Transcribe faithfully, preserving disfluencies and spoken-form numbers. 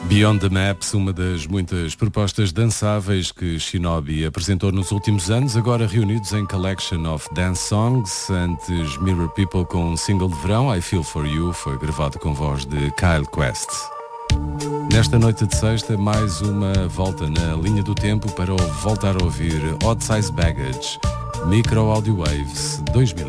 Beyond the Maps, uma das muitas propostas dançáveis que Shinobi apresentou nos últimos anos, agora reunidos em Collection of Dance Songs. Antes, Mirror People com um single de verão, I Feel For You, foi gravado com voz de Kyle Quest. Nesta noite de sexta, mais uma volta na linha do tempo para voltar a ouvir Odd Size Baggage, Micro Audio Waves dois mil.